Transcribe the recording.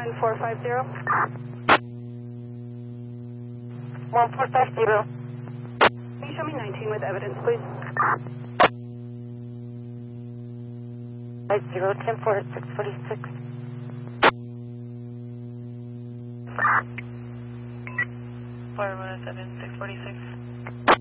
1450. 1450. Can you show me 19 with evidence, please? 50, 10-4, 646. Florida 7, 646.